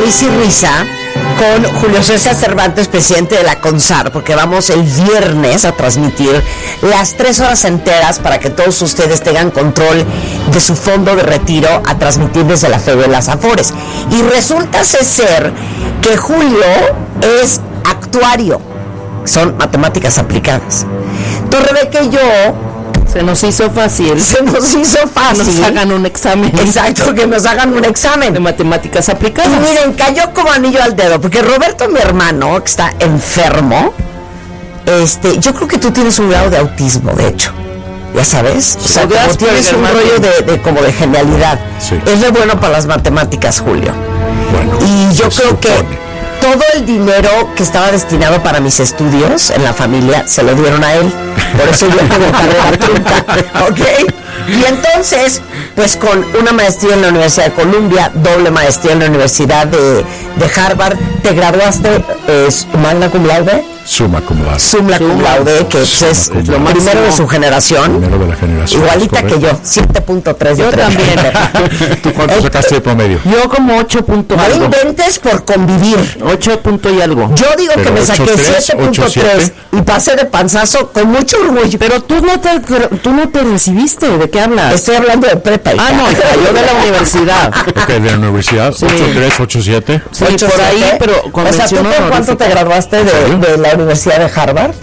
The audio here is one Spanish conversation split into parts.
risa y risa con Julio César Cervantes, presidente de la CONSAR, porque vamos el viernes a transmitir las 3 horas enteras para que todos ustedes tengan control de su fondo de retiro, a transmitir desde la Fe de las Afores. Y resulta ser que Julio es actuario, son matemáticas aplicadas. Entonces Rebeca y yo se nos hizo fácil que nos hagan un examen. Exacto, que nos hagan un examen de matemáticas aplicadas. Y miren, cayó como anillo al dedo, porque Roberto, mi hermano, que está enfermo, yo creo que tú tienes un grado de autismo, de hecho. Ya sabes, o sea, como tienes un rollo como de genialidad. Sí. Es re bueno para las matemáticas, Julio. Bueno, y yo creo que todo el dinero que estaba destinado para mis estudios en la familia se lo dieron a él. Por eso yo tengo carrera trunca, ¿ok? Y entonces, pues con una maestría en la Universidad de Columbia, doble maestría en la Universidad de Harvard, te graduaste magna cum laude. Summa cum laude. Summa cum laude, que es lo primero de su generación. Primero de la generación. Igualita que yo, 7.3. Yo también. ¿Tú cuánto sacaste de promedio? Yo como 8 punto no algo. inventes por convivir. 8 punto y algo. Yo digo que me saqué 7.3 y pasé de panzazo con mucho orgullo. Pero tú no te recibiste. ¿De qué hablas? Estoy hablando de prepa. Ah, no, yo de la universidad. Ok, de la universidad. Sí. 8.3, 8.7. Sí, por ahí, pero con o sea, ¿tú por cuánto te graduaste de la Universidad de Harvard?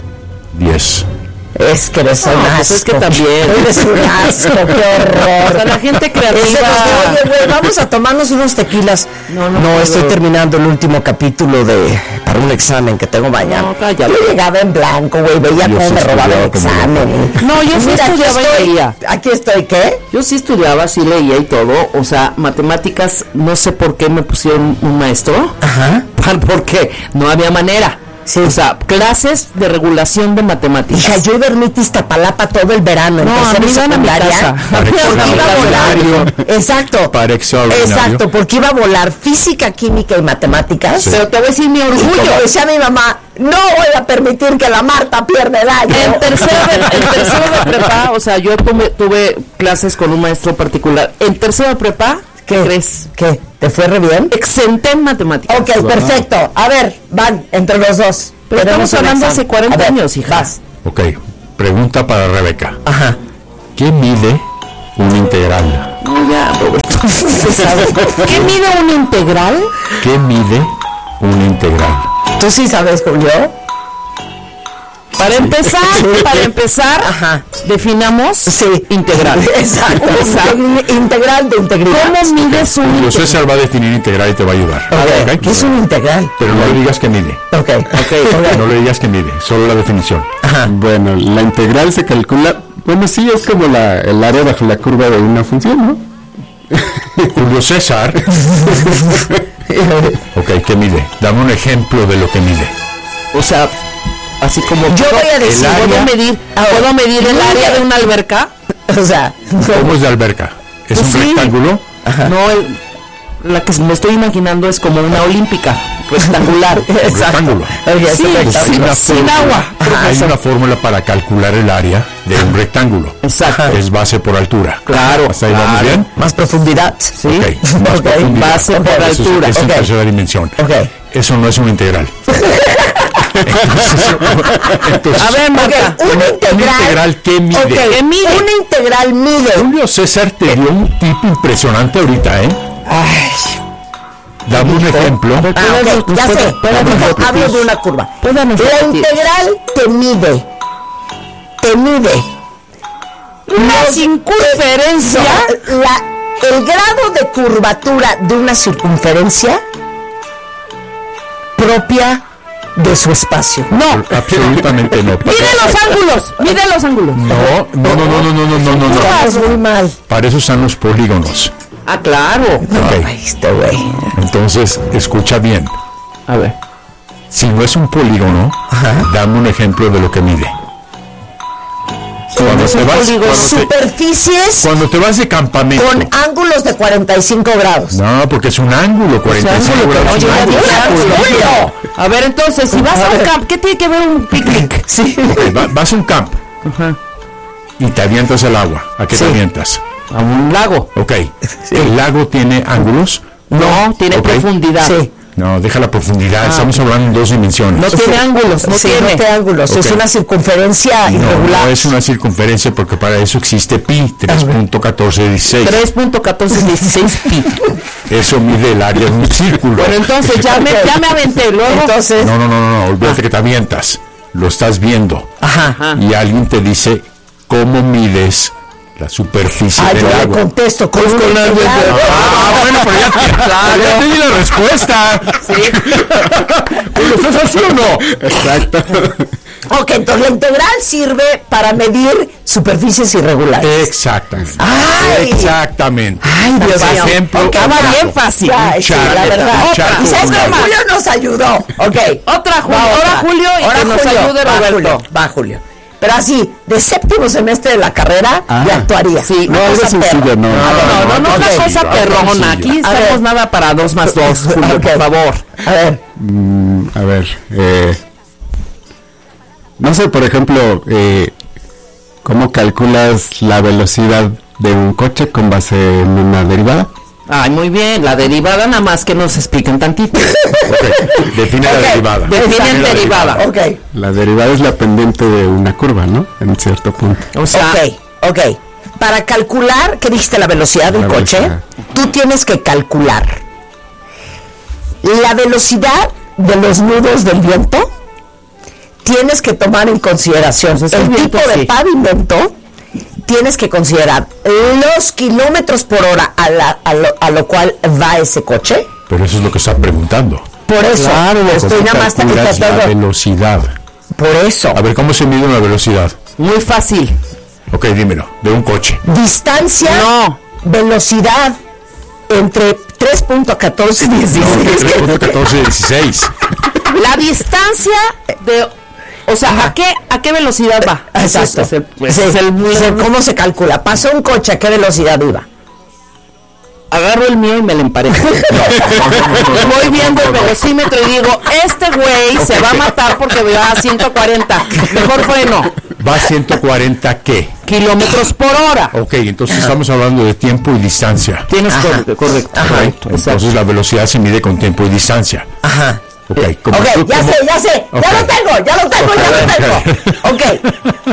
10. Es que eres un asco. Pues es que también. Eres un asco, qué horror. O sea, la gente creativa. Oye, güey, vamos a tomarnos unos tequilas. No, estoy terminando el último capítulo para un examen que tengo mañana. No, cállate. Yo llegaba en blanco, güey, veía cómo me robaba el examen. No, yo sí estudiaba y leía. Aquí estoy, ¿qué? Yo sí estudiaba, sí leía y todo. O sea, matemáticas, no sé por qué me pusieron un maestro. Ajá. Porque no había manera. Sí. O sea, clases de regulación de matemáticas. Hija, yo iba a Iztapalapa todo el verano. No, a mí van a mi casa. Para extraordinario. Exacto. Para extraordinario. Exacto, porque iba a volar física, química y matemáticas. Sí. Pero te voy a decir mi Y orgullo. como decía mi mamá, no voy a permitir que la Marta pierda el año. En tercero de prepa, o sea, yo tuve clases con un maestro particular. En tercero de prepa, ¿qué crees? ¿Qué? ¿Te fue re bien? Exenté en matemáticas. Ok, perfecto. A ver, van entre los dos. Pero Tenemos estamos un hablando examen. hace 40 A ver, años, hija. vas. Ok, pregunta para Rebeca. Ajá. ¿Qué mide una integral? No, ya, Roberto. ¿Qué mide un integral? ¿Qué mide una integral? ¿Tú sí sabes, Julio? Para empezar, Ajá. definamos Sí. integral. Exacto. Exacto. Integral de integridad. ¿Cómo mides un Julio integral? César va a definir integral y te va a ayudar. Ok, ¿qué es un integral? Pero no le digas que mide. Ok. No le digas que mide, solo la definición. Bueno, la integral se calcula, bueno, sí, es como el área bajo la curva de una función, ¿no? Julio César. Ok, ¿qué mide? Dame un ejemplo de lo que mide. O sea, así como Yo voy a decir, ¿puedo medir el área de una alberca? O sea, ¿Cómo es de alberca? ¿Es Pues un sí. rectángulo? No, la que me estoy imaginando es como una olímpica rectangular. Un rectángulo. Sí, sin agua. Hay una fórmula para calcular el área de un rectángulo. Exacto. Es base por altura. Claro, ¿Hasta ahí vamos claro. bien? más profundidad. Sí. Ok, más Ok, profundidad. base por Eso altura. Es en Ok. tercera dimensión. Ok. Eso no es una integral. Entonces, A ver, Marta. Ok, una integral. ¿qué mide? Ok, ¿Qué mide? una integral mide. Julio César te dio un tip impresionante ahorita, ¿eh? Ay, Dame un ejemplo. ok, ya sé. Hablo de una curva. La integral te mide. Una circunferencia. El grado de curvatura de una circunferencia propia de su espacio. No. Absolutamente no. Mide los ángulos. No. Estás muy mal. Para eso están los polígonos. Ah, claro. Ok. Ay, este güey. Entonces, escucha bien. A ver. Si no es un polígono, dame un ejemplo de lo que mide. Superficies Cuando te vas de campamento. con ángulos de 45 grados. No, porque es un ángulo, 45 grados. Oye, es un ya ángulo. dije ángulo. Julio. A ver, entonces, si vas a un camp, ¿qué tiene que ver un picnic? Sí. Ok, vas a un camp y te avientas al agua. ¿A qué te Sí. avientas? A un lago. Ok. El lago tiene ángulos No, tiene Ok. profundidad. Sí. No, deja la profundidad. Estamos hablando en 2 dimensiones. No tiene ángulos, no Sí, tiene. no tiene ángulos, es Ok. una circunferencia No, irregular. no es una circunferencia porque para eso existe pi, 3.1416. 3.1416 pi. Eso mide el área de un círculo. Bueno, entonces ya me aventé. Luego, Entonces, No, olvídate que te avientas. Lo estás viendo. ajá. Y alguien te dice cómo mides la superficie Ah, del yo le agua. contesto con una con la- integral. Bueno, pero ya te di la respuesta. ¿Lo estás así o no? Exacto. Ok, entonces la integral sirve para medir superficies irregulares. Exactamente. Ay. Exactamente. Ay, Dios Por mío. ejemplo, Ok, estaba va. bien fácil. Ya, sí, charco, la verdad. un charco ¿Y sabes con qué? agua. Julio nos ayudó. Ok. Otra, Julio. Va Ahora Julio y Ahora que nos Julio. ayude Va, Roberto. Julio. Va, Julio. Pero así, de séptimo semestre de la carrera, ya actuaría. Sí, No, Una algo cosa sencillo, perra. no. No, una Ok. cosa Ok. perrona. Aquí A estamos ver. nada para 2 más 2, Julio, Ok. por favor. A ver, A ver, no sé, por ejemplo, ¿cómo calculas la velocidad de un coche con base en una derivada? Ay, muy bien. La derivada nada más que nos expliquen tantito. Ok, define la Ok. derivada. Definen derivada. ok. La derivada es la pendiente de una curva, ¿no? En cierto punto. O sea, Ok. Para calcular, ¿qué dijiste? La velocidad de un La coche. velocidad. Tú tienes que calcular la velocidad de los nudos del viento. Tienes que tomar en consideración Pues es que el el viento, tipo de sí. pavimento. Tienes que considerar los kilómetros por hora a lo cual va ese coche. Pero eso es lo que está preguntando. Por eso, estoy ¿Cómo nada más calculas la tratando. velocidad? Por eso, A ver, ¿cómo se mide una velocidad? muy fácil. Ok, dímelo, de un coche. distancia, No. velocidad entre 3.1416. 3.1416. La distancia de... O sea, ¿a qué velocidad va? Exacto. Ese Sí, es el- ¿Cómo se calcula? Pasó un coche, ¿a qué velocidad iba? Agarro el mío y me lo emparejo. Voy viendo el velocímetro y digo, este güey se va a matar porque va a 140. Mejor freno. ¿Va a 140 qué? Kilómetros por hora. Ok, entonces estamos hablando de tiempo y distancia. Tienes Ajá. correcto. Correcto. Entonces la velocidad se mide con tiempo y distancia. Ajá. Ok, Ok, ya sé, Ok. ya lo tengo. Ok.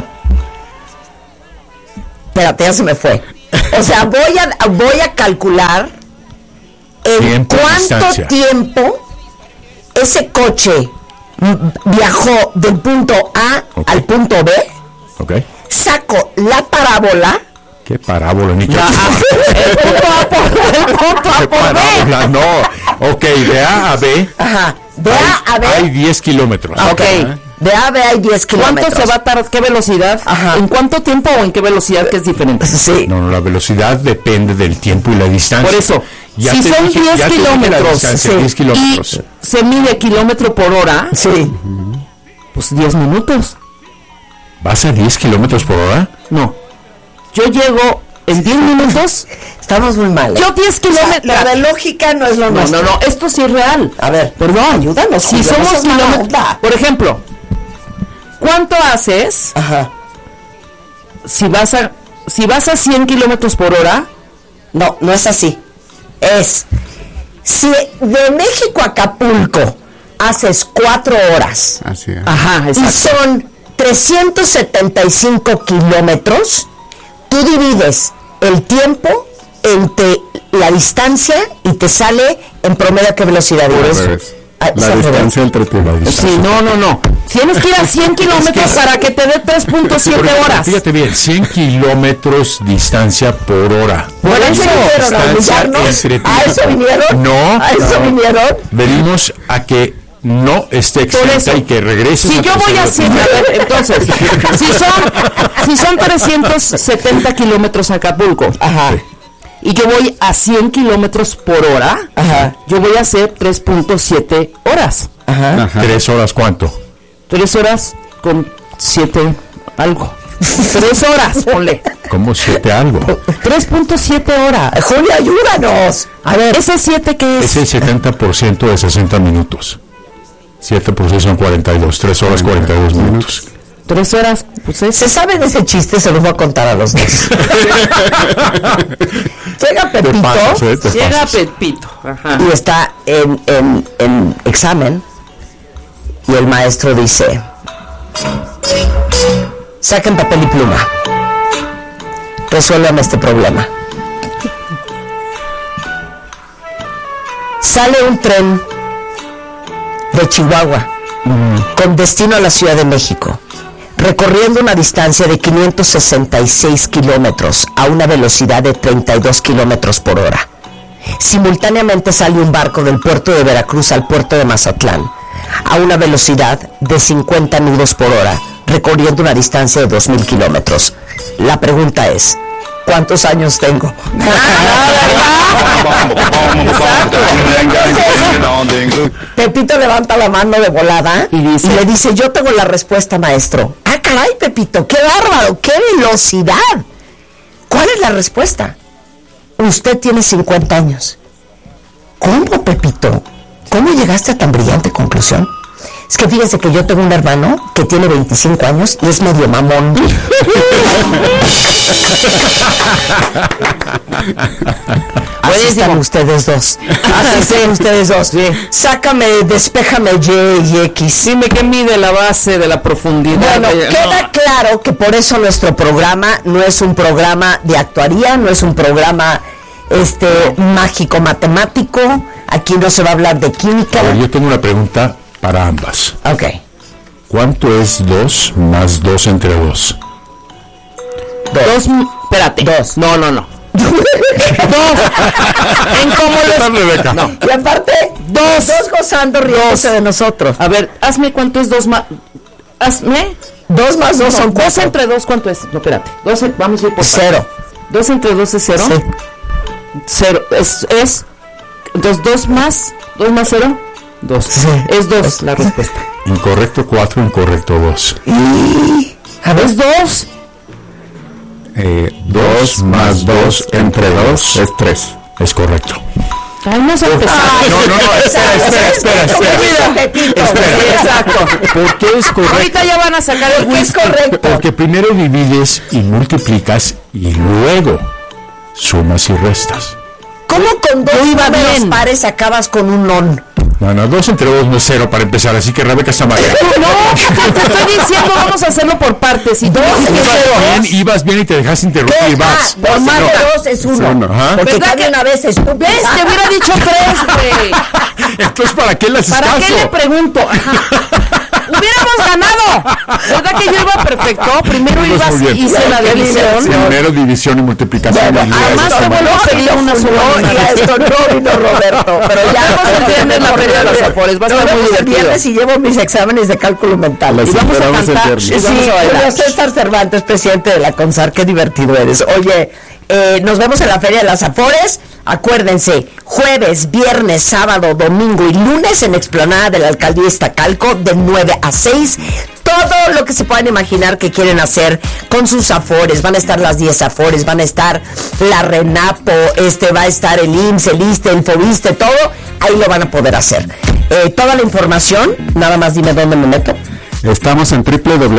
Espérate, ya se me fue. O sea, voy a calcular en Tiempo y cuánto distancia. tiempo ese coche viajó del punto A Ok. al punto B, Ok. saco la parábola. ¿Qué parábola, ni qué El punto A por B. parábola? No. Ok, de A a B. Ajá. De A a B. Hay 10 kilómetros. Ok. De A a B hay 10 kilómetros. ¿Cuánto se va a tardar? ¿Qué velocidad? Ajá. ¿En cuánto tiempo o en qué velocidad que es diferente? Sí. No, la velocidad depende del tiempo y la distancia. Por eso, Ya si te son dije- 10 ya te dije la kilómetros, distancia, sí, 10 y kilómetros. se mide kilómetro por hora, Sí. pues 10 minutos. ¿Vas a 10 kilómetros por hora? No. Yo llego en 10 minutos. Estamos muy mal. Yo 10 kilómetros. La de lógica no es lo No, nuestro. no, esto sí es real. A ver, Perdón. ayúdanos. Si Julio, no somos seas mala kilómetros. onda. Por ejemplo, ¿cuánto haces Ajá. si vas a 100 kilómetros por hora? No, no es así. Es, si de México a Acapulco haces 4 horas Así es. Ajá, y exacto. son 375 kilómetros, tú divides el tiempo entre la distancia y te sale en promedio a qué velocidad Al ibas. revés. Ah, La es al distancia entre tiempos. Sí, no. Tienes que ir a 100 kilómetros para que te dé 3.7 horas. Fíjate bien, 100 kilómetros distancia por hora. Por eso vinieron a Distancia humillarnos. entre ¿A eso tiempo. vinieron? No. ¿A eso vinieron? Venimos a que no esté Por exenta eso, y que regreses. si yo voy a 100, a ver, entonces, si son 370 kilómetros a Acapulco, Ajá. y yo voy a 100 kilómetros por hora, Ajá. yo voy a hacer 3.7 horas. Ajá. Ajá. 3 horas, ¿cuánto? 3 horas con 7 algo. 3 horas, ponle. ¿Cómo 7 algo? 3.7 horas. Julio, ayúdanos. A ver, ¿ese 7 qué Es es? el 70% de 60 minutos. 7% son 42, 3 horas 42 minutos. 3 horas, pues es. ¿Se saben ese chiste? Se los voy a contar a los dos. Llega Pepito. Llega Pepito. Ajá. Y está en examen. Y el maestro dice: saquen papel y pluma. Resuélvame este problema. Sale un tren de Chihuahua con destino a la Ciudad de México, recorriendo una distancia de 566 kilómetros a una velocidad de 32 kilómetros por hora. Simultáneamente sale un barco del puerto de Veracruz al puerto de Mazatlán a una velocidad de 50 nudos por hora, recorriendo una distancia de 2,000 kilómetros. La pregunta es: ¿cuántos años tengo? Pepito levanta la mano de volada y le dice: yo tengo la respuesta, maestro. ¡Ah, caray, Pepito! ¡Qué bárbaro! ¡Qué velocidad! ¿Cuál es la respuesta? Usted tiene 50 años. ¿Cómo, Pepito? ¿Cómo llegaste a tan brillante conclusión? Es que fíjese que yo tengo un hermano que tiene 25 años y es medio mamón. Así están ustedes dos. Así están ustedes dos. Sí. Sácame, despéjame Y y X. Dime qué mide la base de la profundidad. Bueno, queda claro que por eso nuestro programa no es un programa de actuaría, no es un programa mágico matemático. Aquí no se va a hablar de química. A ver, yo tengo una pregunta para ambas. Ok. ¿Cuánto es 2 más 2 entre 2? Espérate. 2. No. 2. ¿En cómo les... No. Y aparte, 2 gozando riéndose de nosotros. A ver, hazme cuánto es 2 más... Hazme... 2 más 2 son 4. 2 entre 2, ¿cuánto es? No, espérate. 2, vamos a ir por 0. 2 entre 2 es 0. Sí. 0 es... Entonces, 2 más 0, 2. Sí. Es 2 la respuesta. Incorrecto 4, incorrecto 2. A ver, es 2. 2 más 2 entre 2 es 3. Es correcto. Ay, no se empezó. Espera. Exacto. ¿Por qué es correcto? Ahorita ya van a sacar el es whisky. correcto. Porque primero divides y multiplicas y luego sumas y restas. ¿Cómo con 2 números pares acabas con un non? No, 2 entre 2 no es 0 para empezar, así que Rebeca está mal. No, te estoy diciendo, vamos a hacerlo por partes. Y 2 ibas bien y te dejaste interrumpir y vas. 2 más 2 es 1. Porque cada una vez es tú. ¿Ves? Te hubiera dicho 3, güey. Entonces, ¿para qué le haces ¿Para caso? qué le pregunto? ¡Hubiéramos ganado! ¿Verdad que yo iba perfecto? Primero hice la división. Primero división y multiplicación. Bueno, además te vuelvo a pedir una sola. Y esto no vino Roberto. Pero ya vamos el viernes la feria de los Afores. Va a estar muy divertido. El viernes y llevo mis exámenes de cálculo mental. Y vamos a cantar. Sí, Julio César Cervantes, presidente de la CONSAR. Qué divertido eres. Oye, nos vemos en la feria de las Afores. Acuérdense, jueves, viernes, sábado, domingo y lunes en Explanada de la Alcaldía Iztacalco de 9 a 6. Todo lo que se puedan imaginar que quieren hacer con sus Afores. Van a estar las 10 Afores, van a estar la RENAPO, va a estar el IMSS, el ISSSTE, el FOBISSSTE, todo. Ahí lo van a poder hacer. Toda la información, nada más dime dónde me meto. Estamos en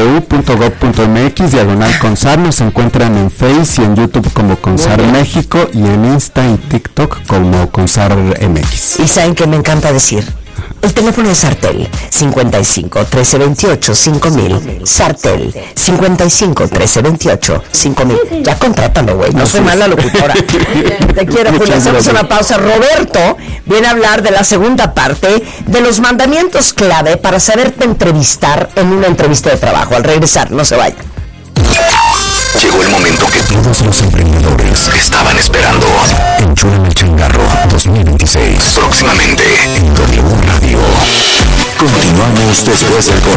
www.gov.mx/CONSAR. Nos encuentran en Face y en YouTube como CONSAR México y en Insta y TikTok como CONSAR MX. Y saben que me encanta decir, el teléfono es Sartel 55 1328 5000. Sartel 55 1328 5000. Ya contrátalo, güey. No soy mala locutora. Te quiero, Julio. Hacemos una pausa. Roberto viene a hablar de la segunda parte de los mandamientos clave para saberte entrevistar en una entrevista de trabajo. Al regresar, no se vayan. Llegó el momento que todos los emprendedores estaban esperando. Enchúrame el changarro 2026. Próximamente en W Radio. Continuamos después del corte.